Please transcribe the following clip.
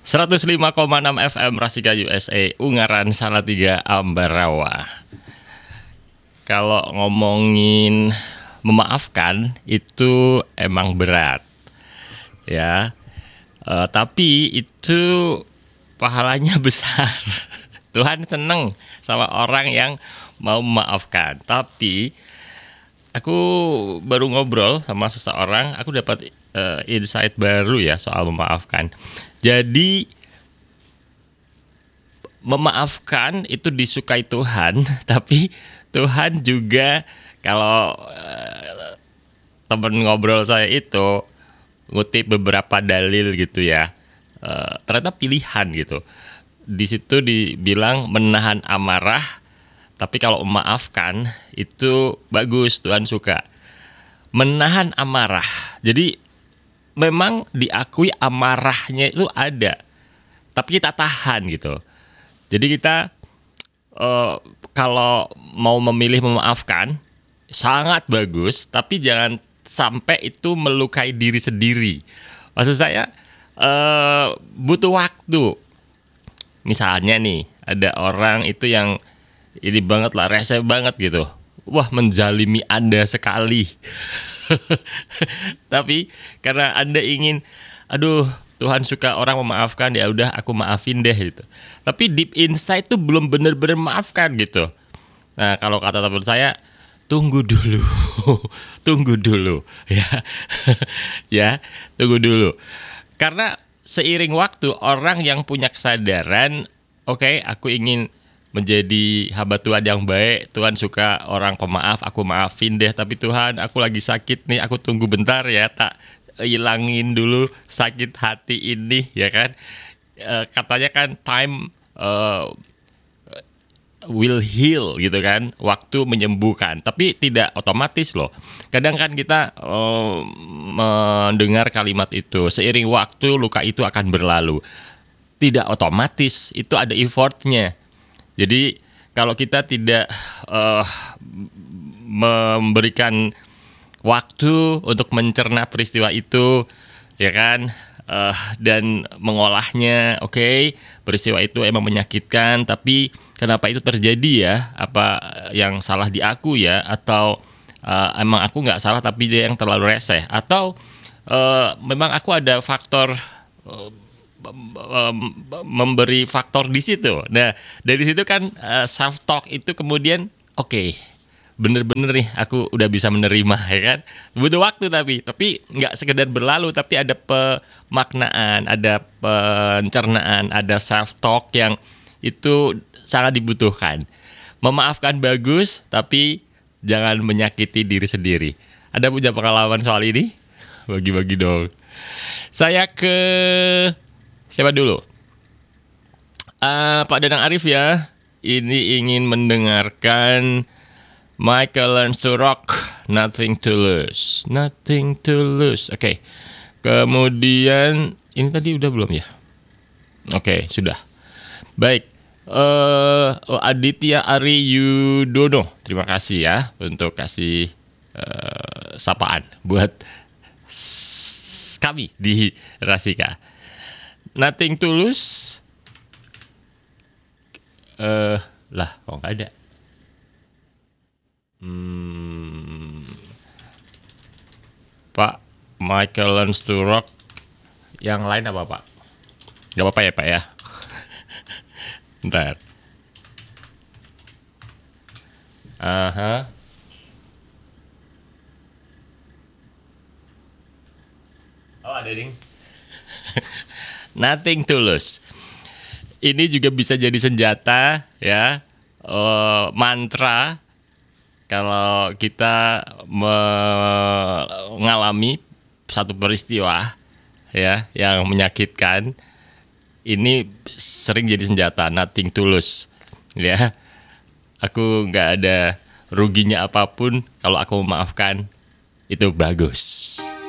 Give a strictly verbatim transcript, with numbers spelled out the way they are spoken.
seratus lima koma enam F M Rasika U S A, Ungaran Salatiga, Ambarawa. Kalau ngomongin memaafkan itu emang berat, ya. Uh, tapi itu pahalanya besar. Tuhan seneng sama orang yang mau memaafkan. Tapi aku baru ngobrol sama seseorang, aku dapat uh, insight baru ya soal memaafkan. Jadi memaafkan itu disukai Tuhan, tapi Tuhan juga kalau uh, temen ngobrol saya itu ngutip beberapa dalil gitu ya, uh, ternyata pilihan gitu. Di situ dibilang menahan amarah, tapi kalau memaafkan itu bagus, Tuhan suka. Menahan amarah, jadi memang diakui amarahnya itu ada, tapi kita tahan gitu. Jadi kita uh, kalau mau memilih memaafkan sangat bagus, tapi jangan sampai itu melukai diri sendiri. Maksud saya uh, butuh waktu. Misalnya nih ada orang itu yang ini banget lah, rese banget gitu. Wah, menzalimi Anda sekali. Tapi karena Anda ingin, aduh, Tuhan suka orang memaafkan, ya udah aku maafin deh gitu. Tapi deep inside tuh belum benar-benar maafkan gitu. Nah, kalau kata teman saya, tunggu dulu. Tunggu dulu ya. Ya, tunggu dulu. Karena seiring waktu orang yang punya kesadaran, oke, okay, aku ingin menjadi hamba Tuhan yang baik, Tuhan suka orang pemaaf, aku maafin deh. Tapi Tuhan, aku lagi sakit nih, aku tunggu bentar ya, tak hilangin dulu sakit hati ini, ya kan? E, katanya kan time uh, will heal gitu kan, waktu menyembuhkan. Tapi tidak otomatis loh. Kadang kan kita uh, mendengar kalimat itu, seiring waktu luka itu akan berlalu. Tidak otomatis, itu ada effortnya. Jadi kalau kita tidak uh, memberikan waktu untuk mencerna peristiwa itu, ya kan, uh, dan mengolahnya, oke, okay, peristiwa itu emang menyakitkan, tapi kenapa itu terjadi ya? Apa yang salah di aku ya? Atau uh, emang aku nggak salah tapi dia yang terlalu reseh? Atau uh, memang aku ada faktor uh, memberi faktor di situ. Nah, dari situ kan uh, self talk itu kemudian oke, okay, bener-bener nih aku udah bisa menerima, ya kan. Butuh waktu tapi tapi nggak sekedar berlalu, tapi ada pemaknaan, ada pencernaan, ada self talk yang itu sangat dibutuhkan. Memaafkan bagus, tapi jangan menyakiti diri sendiri. Ada punya pengalaman soal ini? Bagi-bagi dong. Saya ke siapa dulu? Uh, Pak Dadang Arif ya. Ini ingin mendengarkan Michael Learns to Rock, Nothing to Lose. Nothing to Lose. Oke. Okay. Kemudian ini tadi udah belum ya? Oke, okay, sudah. Baik. Uh, Aditya Ari Yudono, terima kasih ya untuk kasih uh, sapaan buat s- kami di Rasika. Nothing to Lose. Uh, lah, kok nggak ada? Hmm, Pak Michael Learns to Rock. Yang lain apa Pak? Gak apa-apa ya Pak ya. Bentar. Aha. Oh ada ding. Nothing to Lose. Ini juga bisa jadi senjata ya, uh, mantra kalau kita mengalami satu peristiwa ya yang menyakitkan. Ini sering jadi senjata, nothing to lose ya. Aku nggak ada ruginya apapun kalau aku memaafkan, itu bagus.